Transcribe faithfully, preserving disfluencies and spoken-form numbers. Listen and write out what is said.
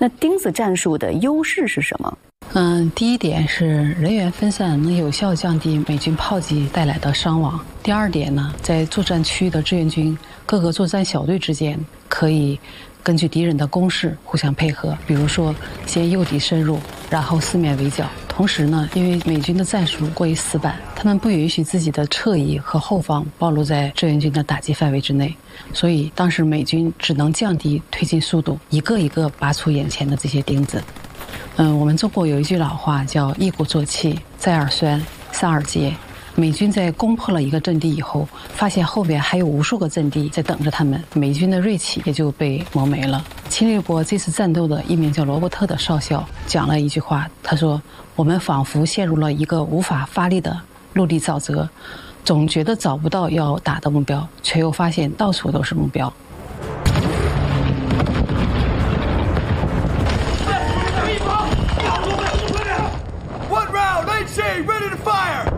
那钉子战术的优势是什么？ 嗯，第一点是人员分散能有效降低美军炮击带来的伤亡。第二点呢，在作战区域的志愿军各个作战小队之间可以根据敌人的攻势互相配合，比如说先诱敌深入，然后四面围剿。同时呢，因为美军的战术过于死板，他们不允许自己的侧翼和后方暴露在志愿军的打击范围之内，所以当时美军只能降低推进速度，一个一个拔出眼前的这些钉子。嗯，我们中国有一句老话叫一鼓作气，再而衰，三而竭。美军在攻破了一个阵地以后，发现后边还有无数个阵地在等着他们，美军的锐气也就被磨没了。侵略国这次战斗的一名叫罗伯特的少校讲了一句话，他说：我们仿佛陷入了一个无法发力的陆地沼泽，总觉得找不到要打的目标，却又发现到处都是目标。 One round, eight shade, ready to fire!